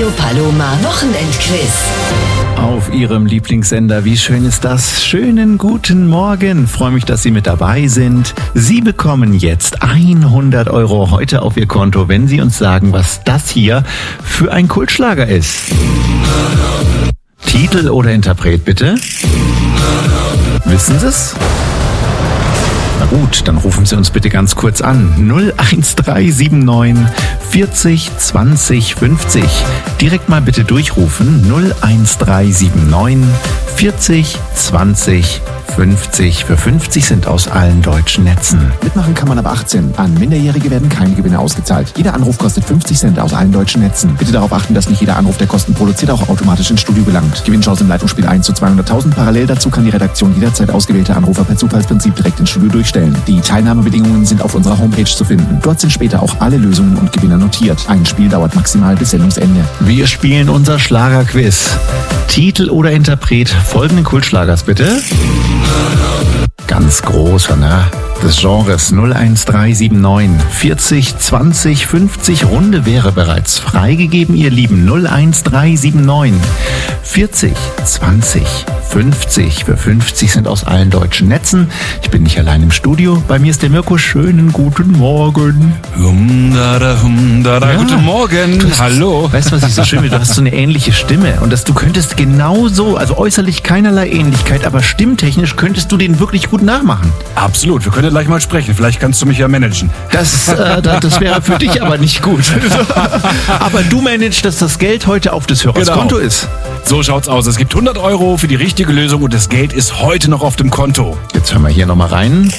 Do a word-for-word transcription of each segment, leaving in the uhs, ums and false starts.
Radio Paloma Wochenendquiz. Auf Ihrem Lieblingssender. Wie schön ist das? Schönen guten Morgen. Freue mich, dass Sie mit dabei sind. Sie bekommen jetzt hundert Euro heute auf Ihr Konto, wenn Sie uns sagen, was das hier für ein Kultschlager ist. Titel oder Interpret, bitte? Wissen Sie es? Na gut, dann rufen Sie uns bitte ganz kurz an. null eins drei sieben neun vierzig zwanzig fünfzig. Direkt mal bitte durchrufen. null eins drei sieben neun vierzig zwanzig fünfzig. Für fünfzig sind aus allen deutschen Netzen. Mitmachen kann man ab achtzehn. An Minderjährige werden keine Gewinne ausgezahlt. Jeder Anruf kostet fünfzig Cent aus allen deutschen Netzen. Bitte darauf achten, dass nicht jeder Anruf, der Kosten produziert, auch automatisch ins Studio gelangt. Gewinnchance im Leitungsspiel eins zu zweihunderttausend. Parallel dazu kann die Redaktion jederzeit ausgewählte Anrufer per Zufallsprinzip direkt ins Studio durchstellen. Die Teilnahmebedingungen sind auf unserer Homepage zu finden. Dort sind später auch alle Lösungen und Gewinner notiert. Ein Spiel dauert maximal bis Sendungsende. Wir spielen unser Schlagerquiz. Titel oder Interpret folgenden Kultschlagers, bitte? Ganz großer, ne? Des Genres null eins drei sieben neun vierzig zwanzig fünfzig. Runde wäre bereits freigegeben, ihr Lieben. null eins drei sieben neun vierzig zwanzig fünfzig. Für fünfzig sind aus allen deutschen Netzen. Ich bin nicht allein im Studio. Bei mir ist der Mirko. Schönen guten Morgen. Hum, da, da, hum, da, da. Ja. Guten Morgen. Hast, Hallo. Weißt du, was ich so schön finde? Du hast so eine ähnliche Stimme. Und dass du könntest genauso, also äußerlich keinerlei Ähnlichkeit, aber stimmtechnisch könntest du den wirklich gut nachmachen. Absolut. Wir können ja gleich mal sprechen. Vielleicht kannst du mich ja managen. Das, äh, das wäre für dich aber nicht gut. Aber du managst, dass das Geld heute auf des Hörers Genau. Konto ist. So schaut's aus. Es gibt hundert Euro für die richtige Lösung und das Geld ist heute noch auf dem Konto. Jetzt hören wir hier nochmal rein.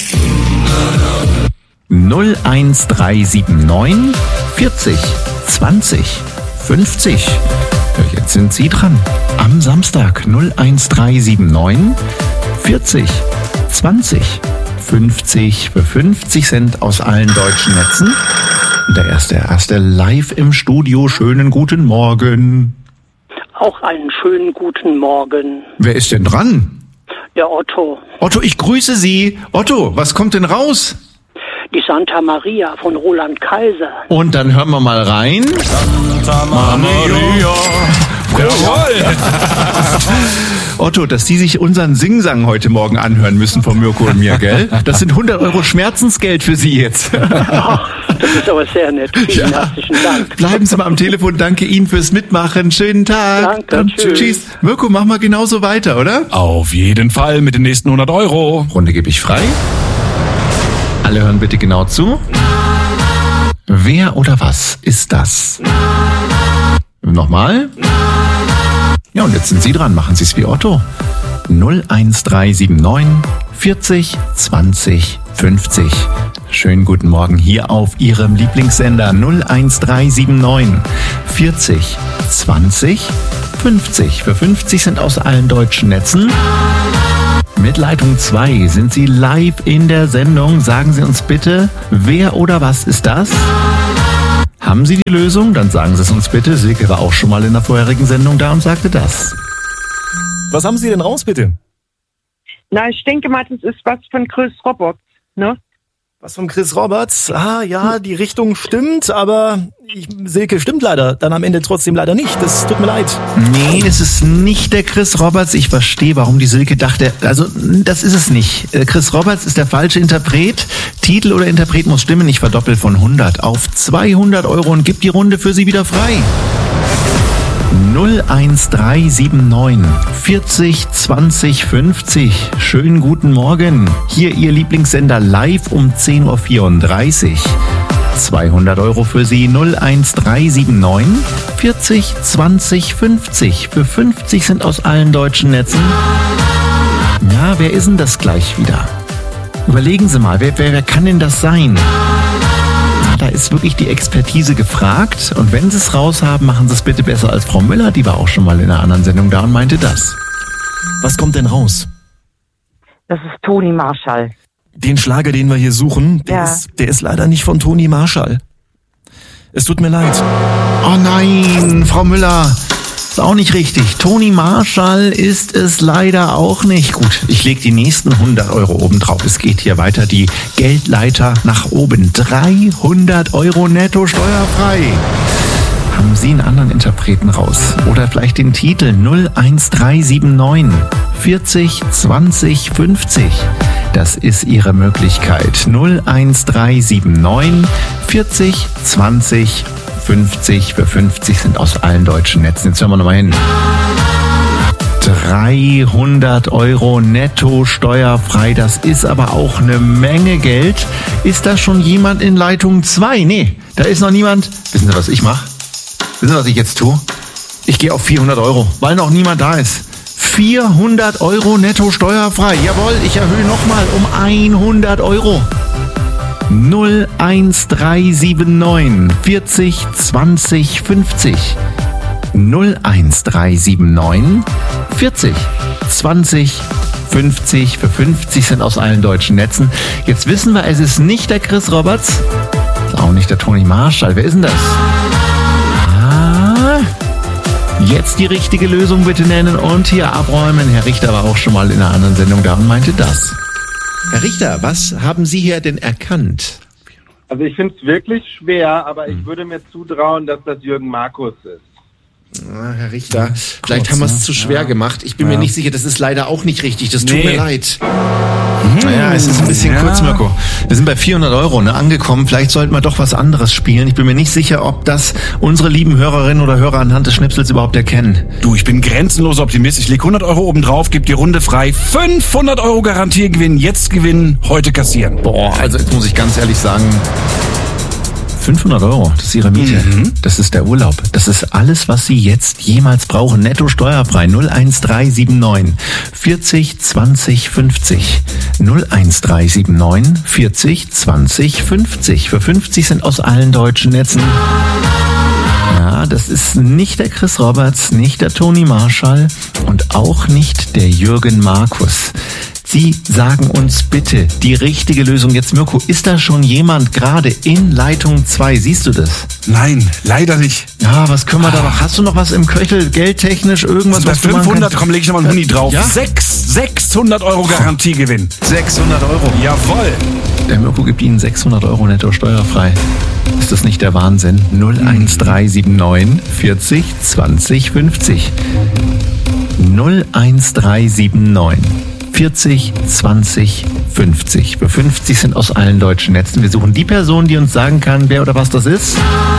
null eins drei sieben neun vierzig zwanzig fünfzig. Ja, jetzt sind Sie dran. Am Samstag null eins drei sieben neun vierzig zwanzig fünfzig. Für fünfzig Cent aus allen deutschen Netzen. Und der erste, erste live im Studio. Schönen guten Morgen. Auch einen schönen guten Morgen. Wer ist denn dran? Der Otto. Otto, ich grüße Sie. Otto, was kommt denn raus? Die Santa Maria von Roland Kaiser. Und dann hören wir mal rein. Santa Maria. Jawohl. Otto, dass die sich unseren Singsang heute Morgen anhören müssen von Mirko und mir, gell? Das sind hundert Euro Schmerzensgeld für Sie jetzt. Ach, das ist aber sehr nett. Vielen Ja. herzlichen Dank. Bleiben Sie mal am Telefon. Danke Ihnen fürs Mitmachen. Schönen Tag. Danke, Und tschüss. tschüss. Mirko, mach mal genauso weiter, oder? Auf jeden Fall mit den nächsten hundert Euro. Runde gebe ich frei. Alle hören bitte genau zu. Wer oder was ist das? Nochmal. Ja, und jetzt sind Sie dran. Machen Sie es wie Otto. null eins drei sieben neun vierzig zwanzig fünfzig. Schönen guten Morgen hier auf Ihrem Lieblingssender null eins drei sieben neun vierzig zwanzig fünfzig. Für fünfzig sind aus allen deutschen Netzen. Mit Leitung zwei sind Sie live in der Sendung. Sagen Sie uns bitte, wer oder was ist das? Haben Sie die Lösung? Dann sagen Sie es uns bitte. Silke war auch schon mal in der vorherigen Sendung da und sagte das. Was haben Sie denn raus, bitte? Na, ich denke mal, das ist was von Chris Roberts, ne? Was von Chris Roberts? Ah, ja, die Richtung stimmt, aber ich, Silke stimmt leider. Dann am Ende trotzdem leider nicht. Das tut mir leid. Nee, es ist nicht der Chris Roberts. Ich verstehe, warum die Silke dachte, also das ist es nicht. Äh, Chris Roberts ist der falsche Interpret. Titel oder Interpret muss stimmen. Ich verdoppel von hundert auf zweihundert Euro und gebe die Runde für Sie wieder frei. null eins drei sieben neun vierzig zwanzig fünfzig. Schönen guten Morgen. Hier Ihr Lieblingssender live um zehn Uhr vierunddreißig. zweihundert Euro für Sie. null eins drei sieben neun vierzig zwanzig fünfzig. Für fünfzig sind aus allen deutschen Netzen. Ja, wer ist denn das gleich wieder? Überlegen Sie mal, wer, wer, wer kann denn das sein? Da ist wirklich die Expertise gefragt. Und wenn Sie es raus haben, machen Sie es bitte besser als Frau Müller. Die war auch schon mal in einer anderen Sendung da und meinte das. Was kommt denn raus? Das ist Toni Marshall. Den Schlager, den wir hier suchen, der, Ja. ist, der ist leider nicht von Toni Marshall. Es tut mir leid. Oh nein, Frau Müller. Ist auch nicht richtig. Toni Marshall ist es leider auch nicht. Gut, ich lege die nächsten hundert Euro oben drauf. Es geht hier weiter die Geldleiter nach oben. dreihundert Euro netto steuerfrei. haben Sie einen anderen Interpreten raus? Oder vielleicht den Titel null eins drei sieben neun vierzig zwanzig fünfzig. Das ist Ihre Möglichkeit. null eins drei sieben neun vierzig zwanzig fünfzig. Für fünfzig sind aus allen deutschen Netzen. Jetzt hören wir nochmal hin. dreihundert Euro netto steuerfrei. Das ist aber auch eine Menge Geld. Ist da schon jemand in Leitung zwei? Nee, da ist noch niemand. Wissen Sie, was ich mache? Wissen Sie, was ich jetzt tue? Ich gehe auf vierhundert Euro, weil noch niemand da ist. vierhundert Euro netto steuerfrei. Jawohl, ich erhöhe nochmal um hundert Euro. null eins drei sieben neun vierzig zwanzig fünfzig. null eins drei sieben neun vierzig zwanzig fünfzig. Für fünfzig sind aus allen deutschen Netzen. Jetzt wissen wir, es ist nicht der Chris Roberts, ist auch nicht der Toni Marschall. Wer ist denn das? Ah, jetzt die richtige Lösung bitte nennen und hier abräumen. Herr Richter war auch schon mal in einer anderen Sendung da und meinte das. Herr Richter, was haben Sie hier denn erkannt? Also ich finde es wirklich schwer, aber ich würde mir zutrauen, dass das Jürgen Markus ist. Ah, Herr Richter, vielleicht Kurz, haben wir es ne? zu schwer ja. gemacht. Ich bin ja. mir nicht sicher, das ist leider auch nicht richtig. Das tut nee. mir leid. Hm. Naja, es ist ein bisschen ja. kurz, Mirko. Wir sind bei vierhundert Euro ne, angekommen. Vielleicht sollten wir doch was anderes spielen. Ich bin mir nicht sicher, ob das unsere lieben Hörerinnen oder Hörer anhand des Schnipsels überhaupt erkennen. Du, ich bin grenzenlos Optimist. Ich leg hundert Euro oben drauf, gebe die Runde frei. fünfhundert Euro Garantiergewinn. Jetzt gewinnen, heute kassieren. Boah, also jetzt muss ich ganz ehrlich sagen... fünfhundert Euro, das ist Ihre Miete. Mhm. Das ist der Urlaub. Das ist alles, was Sie jetzt jemals brauchen. Netto steuerfrei. null eins drei sieben neun vierzig zwanzig fünfzig. null eins drei sieben neun vierzig zwanzig fünfzig. Für fünfzig sind aus allen deutschen Netzen. Ja, das ist nicht der Chris Roberts, nicht der Toni Marschall und auch nicht der Jürgen Markus. Sie sagen uns bitte die richtige Lösung. Jetzt, Mirko, ist da schon jemand gerade in Leitung zwei? Siehst du das? Nein, leider nicht. Ja, was können wir da noch? Hast du noch was im Köchel? Geldtechnisch irgendwas? Bei fünfhundert, komm, leg ich nochmal einen Huni drauf. Ja? Sechs, sechshundert Euro Garantiegewinn. sechshundert Euro? Jawohl. Der Mirko gibt Ihnen sechshundert Euro netto steuerfrei. Ist das nicht der Wahnsinn? null eins drei sieben neun vierzig zwanzig fünfzig. null eins drei sieben neun vierzig zwanzig fünfzig. Für fünfzig sind aus allen deutschen Netzen. Wir suchen die Person, die uns sagen kann, wer oder was das ist.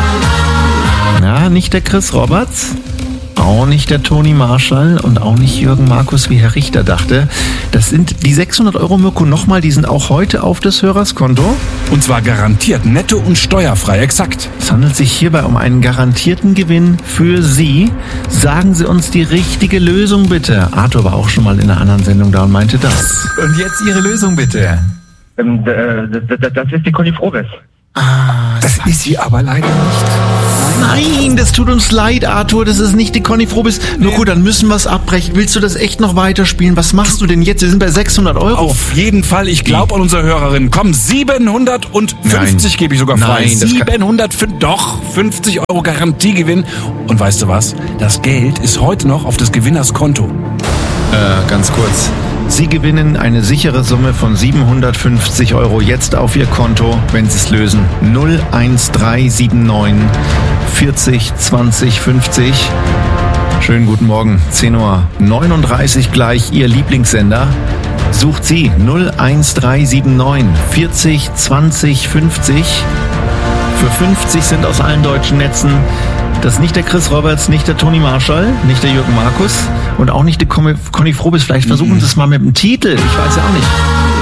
Ja, nicht der Chris Roberts, auch nicht der Toni Marschall und auch nicht Jürgen Markus, wie Herr Richter dachte. Das sind die sechshundert Euro, Mirko, nochmal, die sind auch heute auf des Hörers Konto. Und zwar garantiert, netto und steuerfrei, exakt. Es handelt sich hierbei um einen garantierten Gewinn für Sie. Sagen Sie uns die richtige Lösung bitte. Arthur war auch schon mal in einer anderen Sendung da und meinte das. Und jetzt Ihre Lösung bitte. Ähm, das, das ist die Conny Frobes. Ah, das, das ist sie aber leider nicht. Nein, das tut uns leid, Arthur. Das ist nicht die Conny Frobis. Nee. Nur gut, dann müssen wir es abbrechen. Willst du das echt noch weiterspielen? Was machst du denn jetzt? Wir sind bei sechshundert Euro. Auf jeden Fall. Ich glaube an unsere Hörerin. Komm, siebenhundertfünfzig gebe ich sogar frei. Nein, siebenhundertfünfzig, doch, fünfzig Euro Garantiegewinn. Und weißt du was? Das Geld ist heute noch auf des Gewinners Konto. Äh, ganz kurz. Sie gewinnen eine sichere Summe von siebenhundertfünfzig Euro jetzt auf Ihr Konto, wenn Sie es lösen. null eins drei sieben neun vierzig zwanzig fünfzig. Schönen guten Morgen, zehn Uhr neununddreißig gleich, Ihr Lieblingssender. Sucht Sie null eins drei sieben neun vierzig zwanzig fünfzig. Für fünfzig sind aus allen deutschen Netzen. Das ist nicht der Chris Roberts, nicht der Toni Marschall, nicht der Jürgen Markus und auch nicht die Conny Frobis. Vielleicht versuchen Sie es mal mit dem Titel. Ich weiß ja auch nicht.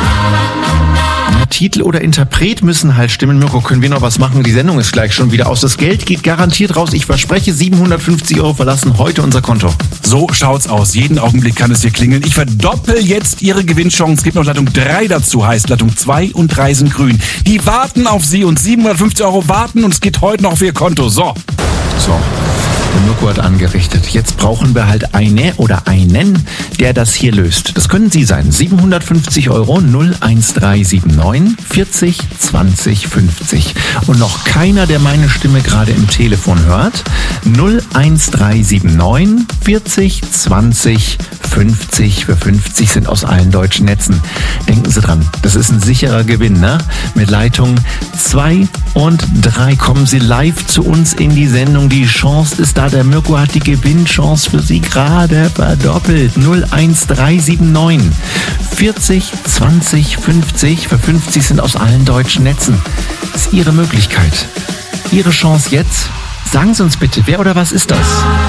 Titel oder Interpret müssen halt stimmen. Mirko, können wir noch was machen? Die Sendung ist gleich schon wieder aus. Das Geld geht garantiert raus. Ich verspreche, siebenhundertfünfzig Euro verlassen heute unser Konto. So schaut's aus. Jeden Augenblick kann es hier klingeln. Ich verdoppel jetzt Ihre Gewinnchance. Es gibt noch Leitung drei dazu, heißt Leitung zwei und drei sind grün. Die warten auf Sie und siebenhundertfünfzig Euro warten und es geht heute noch auf Ihr Konto. So. So. Der Mirko hat angerichtet. Jetzt brauchen wir halt eine oder einen, der das hier löst. Das können Sie sein. siebenhundertfünfzig Euro, null eins drei sieben neun vierzig zwanzig fünfzig. Und noch keiner, der meine Stimme gerade im Telefon hört. null eins drei sieben neun vierzig zwanzig fünfzig für fünfzig sind aus allen deutschen Netzen. Denken Sie dran, das ist ein sicherer Gewinn, ne? Mit Leitung zwei und drei kommen Sie live zu uns in die Sendung. Die Chance ist da. Der Mirko hat die Gewinnchance für Sie gerade verdoppelt. null eins drei sieben neun vierzig zwanzig fünfzig für fünfzig sind aus allen deutschen Netzen. Das ist Ihre Möglichkeit. Ihre Chance jetzt. Sagen Sie uns bitte, wer oder was ist das?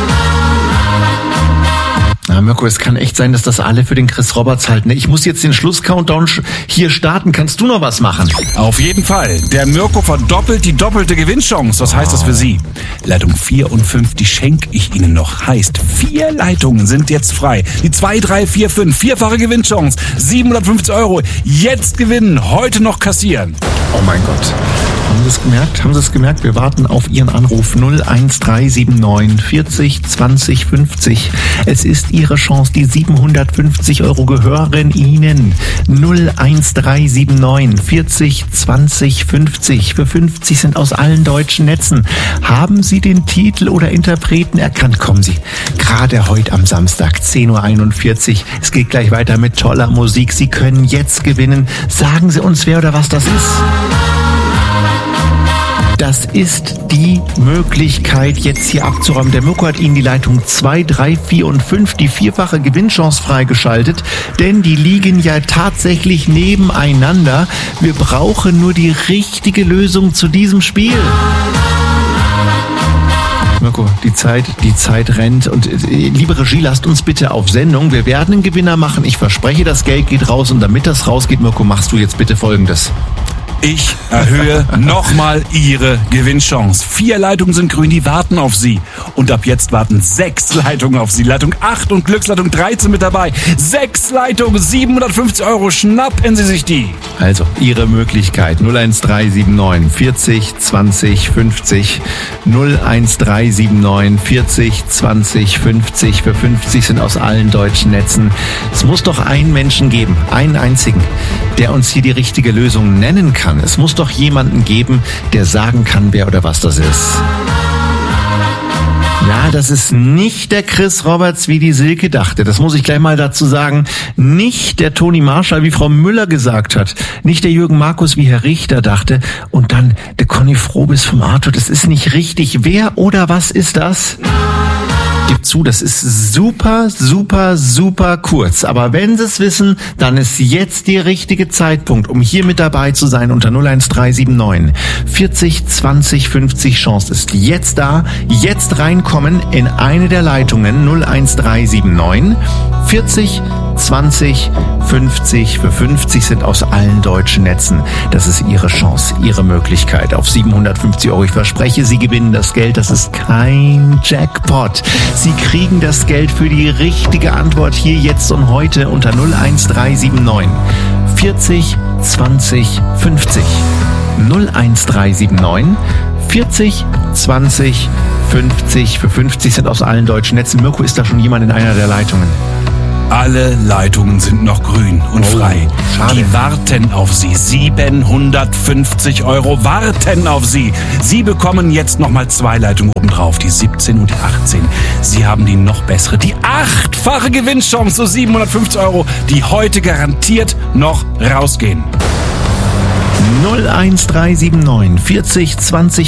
Na, Mirko, es kann echt sein, dass das alle für den Chris Roberts halten. Ich muss jetzt den Schluss-Countdown hier starten. Kannst du noch was machen? Auf jeden Fall. Der Mirko verdoppelt die doppelte Gewinnchance. Was heißt das für Sie? Leitung vier und fünf, die schenke ich Ihnen noch. Heißt, vier Leitungen sind jetzt frei. Die zwei, drei, vier, fünf, vierfache Gewinnchance. siebenhundertfünfzig Euro. Jetzt gewinnen, heute noch kassieren. Oh mein Gott. Haben Sie es gemerkt? Haben Sie es gemerkt? Wir warten auf Ihren Anruf null eins drei sieben neun vierzig zwanzig fünfzig. Es ist Ihre Chance. Die siebenhundertfünfzig Euro gehören Ihnen. null eins drei sieben neun vierzig zwanzig fünfzig. Für fünfzig sind aus allen deutschen Netzen. Haben Sie den Titel oder Interpreten erkannt? Kommen Sie. Gerade heute am Samstag, zehn Uhr einundvierzig. Es geht gleich weiter mit toller Musik. Sie können jetzt gewinnen. Sagen Sie uns, wer oder was das ist. Das ist die Möglichkeit, jetzt hier abzuräumen. Der Mirko hat Ihnen die Leitung zwei, drei, vier und fünf, die vierfache Gewinnchance freigeschaltet, denn die liegen ja tatsächlich nebeneinander. Wir brauchen nur die richtige Lösung zu diesem Spiel. Mirko, die Zeit, die Zeit rennt und äh, liebe Regie, lasst uns bitte auf Sendung. Wir werden einen Gewinner machen. Ich verspreche, das Geld geht raus und damit das rausgeht, Mirko, machst du jetzt bitte Folgendes. Ich erhöhe nochmal Ihre Gewinnchance. Vier Leitungen sind grün, die warten auf Sie. Und ab jetzt warten sechs Leitungen auf Sie. Leitung acht und Glücksleitung dreizehn mit dabei. Sechs Leitungen, siebenhundertfünfzig Euro. Schnappen Sie sich die. Also, Ihre Möglichkeit. null eins drei sieben neun vierzig zwanzig fünfzig. null eins drei sieben neun vierzig zwanzig fünfzig. Für fünfzig sind aus allen deutschen Netzen. Es muss doch einen Menschen geben, einen einzigen, der uns hier die richtige Lösung nennen kann. Es muss doch jemanden geben, der sagen kann, wer oder was das ist. Ja, das ist nicht der Chris Roberts, wie die Silke dachte. Das muss ich gleich mal dazu sagen. Nicht der Toni Marschall, wie Frau Müller gesagt hat. Nicht der Jürgen Markus, wie Herr Richter dachte. Und dann der Conny Frobis vom Arthur. Das ist nicht richtig. Wer oder was ist das? Gib zu, das ist super, super, super kurz. Aber wenn Sie es wissen, dann ist jetzt der richtige Zeitpunkt, um hier mit dabei zu sein unter null eins drei sieben neun vierzig zwanzig fünfzig. Chance ist jetzt da. Jetzt reinkommen in eine der Leitungen null eins drei sieben neun vierzig zwanzig fünfzig. Für fünfzig sind aus allen deutschen Netzen. Das ist Ihre Chance, Ihre Möglichkeit auf siebenhundertfünfzig Euro. Ich verspreche, Sie gewinnen das Geld. Das ist kein Jackpot. Sie kriegen das Geld für die richtige Antwort hier, jetzt und heute unter null eins drei sieben neun vierzig zwanzig fünfzig. null eins drei sieben neun vierzig zwanzig fünfzig. Für fünfzig sind aus allen deutschen Netzen. Mirko, ist da schon jemand in einer der Leitungen? Alle Leitungen sind noch grün und Oh, frei. schade. Die warten auf Sie. siebenhundertfünfzig Euro warten auf Sie. Sie bekommen jetzt nochmal zwei Leitungen obendrauf, die siebzehn und die achtzehn. Sie haben die noch bessere, die achtfache Gewinnchance, so siebenhundertfünfzig Euro, die heute garantiert noch rausgehen. null eins drei sieben neun vierzig zwanzig